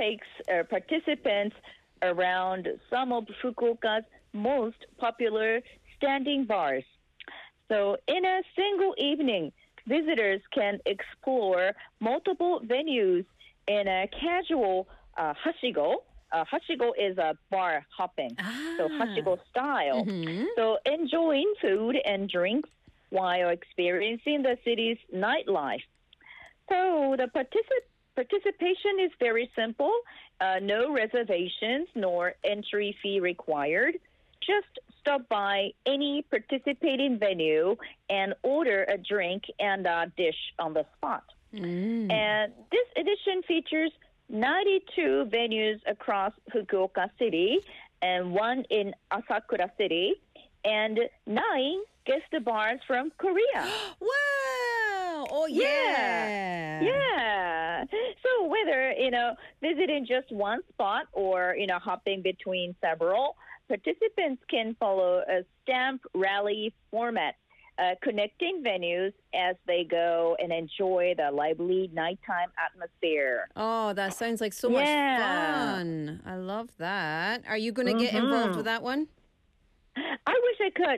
takes participants around some of Fukuoka's most popular standing bars. So in a single evening, visitors can explore multiple venues in a casual hashigo. Hashigo is a bar hopping, so hashigo style. So enjoying food and drinks while experiencing the city's nightlife. So the participation is very simple. No reservations nor entry fee required. Just stop by any participating venue and order a drink and a dish on the spot. And this edition features 92 venues across Fukuoka City and one in Asakura City and 9 guest bars from Korea. Wow! Oh, yeah. Yeah. So whether, visiting just one spot or, hopping between several, participants can follow a stamp rally format, connecting venues as they go and enjoy the lively nighttime atmosphere. Oh, that sounds like so much fun. I love that. Are you going to get involved with that one? I wish I could.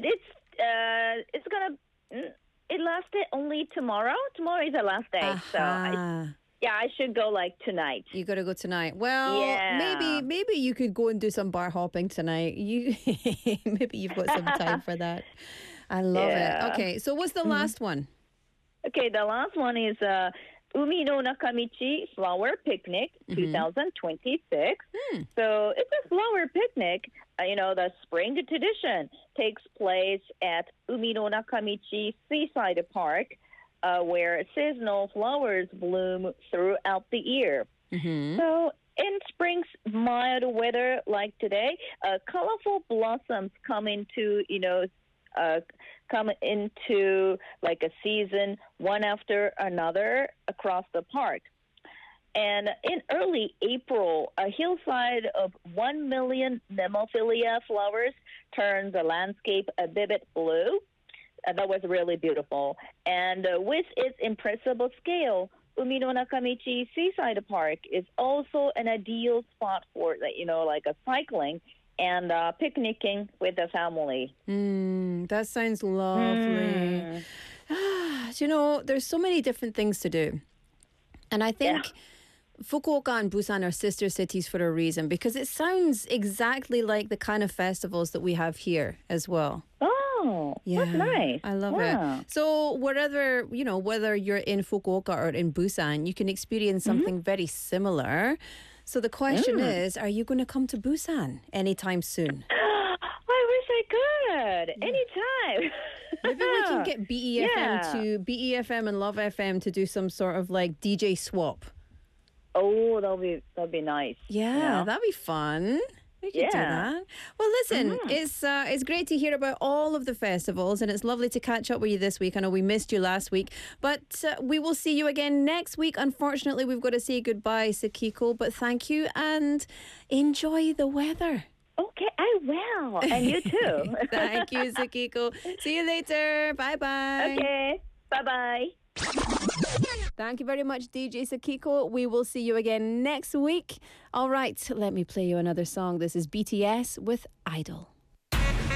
It's going to... It lasted only tomorrow. Tomorrow is the last day. So I should go tonight. You got to go tonight. Well, maybe you could go and do some bar hopping tonight. Maybe you've got some time for that. I love it. Okay, so what's the last one? Okay, the last one is Umi no Nakamichi Flower Picnic 2026. So it's a flower picnic. The spring tradition takes place at Umi no Nakamichi Seaside Park, where seasonal flowers bloom throughout the year. So in spring's mild weather like today, colorful blossoms come into a season one after another across the park. And in early April, a hillside of 1 million Nemophila flowers turned the landscape a vivid blue. That was really beautiful. And with its impressive scale, Umi no Nakamichi Seaside Park is also an ideal spot for, a cycling and picnicking with the family. That sounds lovely. There's so many different things to do. And I think Fukuoka and Busan are sister cities for a reason, because it sounds exactly like the kind of festivals that we have here as well. Oh, that's nice. I love it. So whether you're in Fukuoka or in Busan, you can experience something very similar. So the question is, are you going to come to Busan anytime soon? I wish I could. Anytime. Maybe we can get BEFM and Love FM to do some sort of DJ swap. Oh, that'll be nice. Yeah, that'd be fun. We could do that. Well, listen, it's great to hear about all of the festivals, and it's lovely to catch up with you this week. I know we missed you last week, but we will see you again next week. Unfortunately, we've got to say goodbye, Sakiko, but thank you and enjoy the weather. Okay, I will. And you too. Thank you, Sakiko. See you later. Bye-bye. Okay, bye-bye. Thank you very much, DJ Sakiko. We will see you again next week. All right, let me play you another song. This is BTS with Idol.